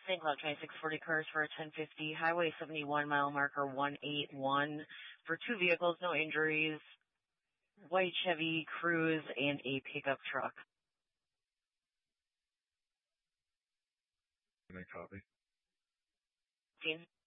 St. Cloud 2640 cars for a 1050, Highway 71, mile marker 181 for 2 vehicles, no injuries, white Chevy Cruze and a pickup truck. Can I copy?